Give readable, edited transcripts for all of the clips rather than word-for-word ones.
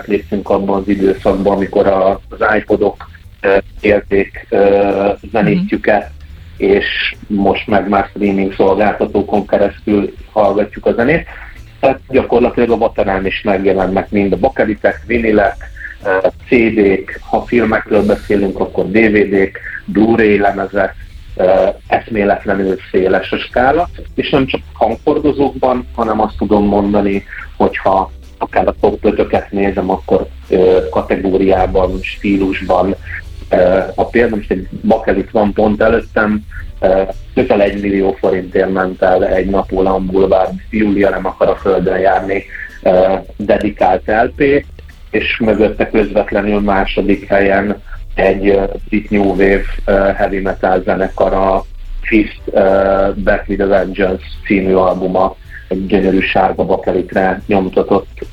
átléptünk abban az időszakban, amikor az iPodok élték zenítjüket, és most meg már streaming szolgáltatókon keresztül hallgatjuk a zenét. Tehát gyakorlatilag a Vaterán is megjelennek mind a bakelitek, vinilek, CD-k, ha filmekről beszélünk, akkor DVD-k, Blu-ray lemezek, eszméletlenül széles a skála, és nem csak hangfordozókban, hanem azt tudom mondani, hogyha akár a top 5-öket nézem, akkor kategóriában, stílusban. Ha például most egy bakelit van pont előttem, közel 1 millió forintért ment el egy Napóleon Boulevard, Júlia nem akar a földön járni, dedikált LP, és mögötte közvetlenül második helyen egy brit new wave heavy metal zenekar, a Fist Back with a Vengeance című albuma, egy gyönyörű sárga bakelitre nyomtatott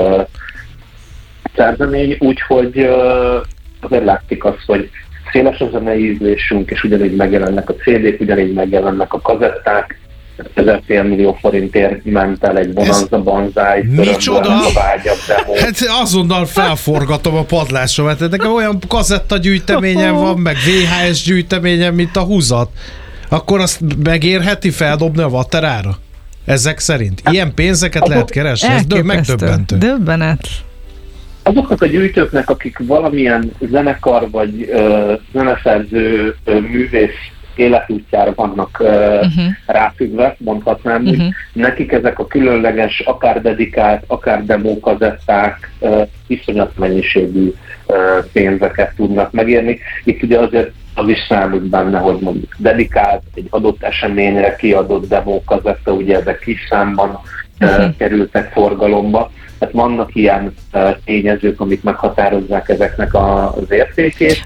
szerzemény, úgyhogy azért látszik azt, hogy széles a zenei ízlésünk, és ugyanígy megjelennek a CD-k, ugyanígy megjelennek a kazetták, 1,5 millió forintért ment el egy Bonanza Banzai, micsoda? A vágyabb demo. Hát azonnal felforgatom a padlásomat, nekem olyan kazetta gyűjteményem van, meg VHS gyűjteményem, mint a húzat. Akkor azt megérheti feldobni a Vaterára? Ezek szerint? Ilyen pénzeket lehet keresni? Ez megdöbbentő. Döbbenet. Azoknak a gyűjtőknek, akik valamilyen zenekar vagy zeneszerző művész életútjára vannak ráfüggve, mondhatnám úgy, nekik ezek a különleges, akár dedikált, akár demókazetták iszonyat mennyiségű pénzeket tudnak megérni. Itt ugye azért az is számít benne, hogy mondjuk dedikált, egy adott eseményre kiadott demókazetta, ugye ezek kis számban kerültek forgalomba. Tehát vannak ilyen tényezők, amik meghatározzák ezeknek az értékét.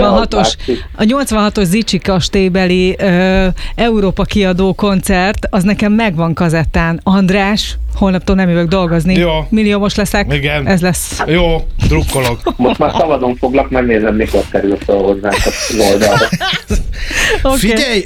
A 86-os Zicsi kastélybeli Európa kiadó koncert, az nekem megvan kazettán. András, holnaptól nem jövök dolgozni. Jó. Milliómos leszek. Igen. Ez lesz. Jó, drukkolok. Most már szabadon foglak, megnézem, mikor kerül fel hozzánk az oldalra. Okay. Figyelj,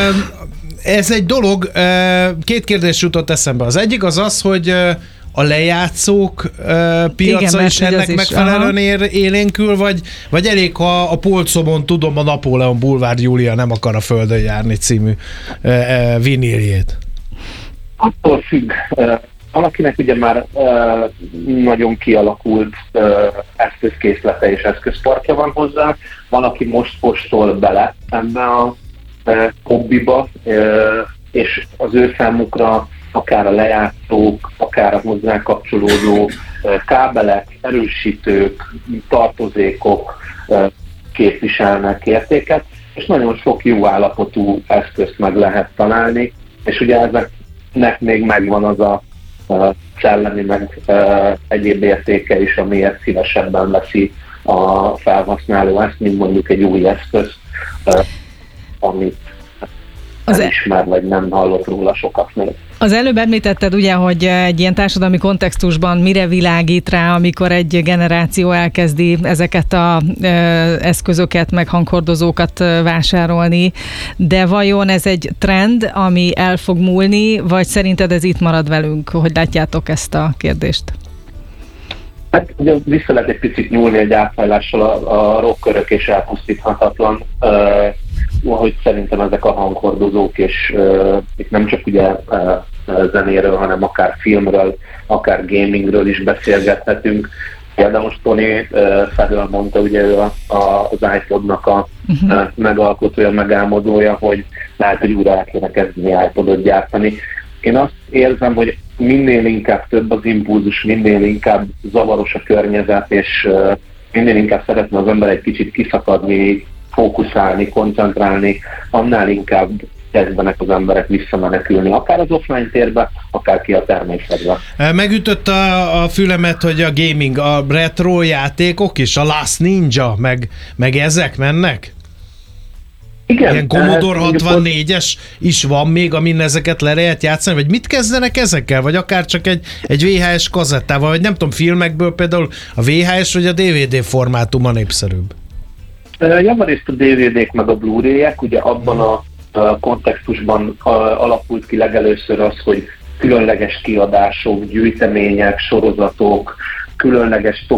ez egy dolog, két kérdés jutott eszembe. Az egyik az, hogy a lejátszók piaca igen, is ennek megfelelően élénkül, vagy elég, ha a polcomon tudom a Napóleon Boulevard Júlia nem akar a földön járni című viniljét? Attól függ. Valakinek ugye már nagyon kialakult eszközkészlete és eszközparkja van hozzá, valaki most postol bele ebbe a hobbiba, és az ő számukra akár a lejátszók, akár a hozzá kapcsolódó kábelek, erősítők, tartozékok képviselnek értéket, és nagyon sok jó állapotú eszközt meg lehet találni, és ugye ezeknek még megvan az a szellemi, meg egyéb értéke is, amiért szívesebben veszi a felhasználó ezt, mint mondjuk egy új eszköz, amit nem ismer, vagy nem hallott róla sokat még. Az előbb említetted ugye, hogy egy ilyen társadalmi kontextusban mire világít rá, amikor egy generáció elkezdi ezeket az eszközöket, meg hanghordozókat vásárolni, de vajon ez egy trend, ami el fog múlni, vagy szerinted ez itt marad velünk? Hogy látjátok ezt a kérdést? Hát ugye vissza lehet egy picit nyúlni egy átfajlással a rockkörök és elpusztíthatatlan, hogy szerintem ezek a hanghordozók, és itt nem csak ugye zenéről, hanem akár filmről, akár gamingről is beszélgethetünk. Például most Tony Fedel mondta, ugye ő az iPodnak a megalkotója, megálmodója, hogy lehet, hogy újra el kéne kezdeni iPodot gyártani. Én azt érzem, hogy minél inkább több az impulzus, minél inkább zavaros a környezet, és minél inkább szeretne az ember egy kicsit kiszakadni, fókuszálni, koncentrálni, annál inkább kezdenek az emberek visszamenekülni, akár az offline térbe, akár ki a természetbe. Megütött a fülemet, hogy a gaming, a retro játékok is, a Last Ninja, meg ezek mennek? Igen. Ilyen Commodore 64-es is van még, amin ezeket le lehet játszani, vagy mit kezdenek ezekkel? Vagy akár csak egy VHS kazettával, vagy nem tudom, filmekből például a VHS vagy a DVD formátuma népszerűbb? Javarészt a DVD-k meg a Blu-ray-ek, ugye abban a kontextusban alakult ki legelőször az, hogy különleges kiadások, gyűjtemények, sorozatok, különleges